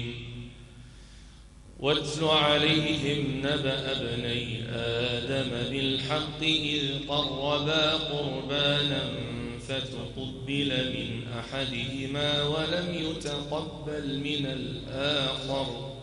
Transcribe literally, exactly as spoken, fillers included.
واتل عليهم نبأ ابني آدم بالحق إذ قربا قربانا فتقبل من أحدهما ولم يتقبل من الآخر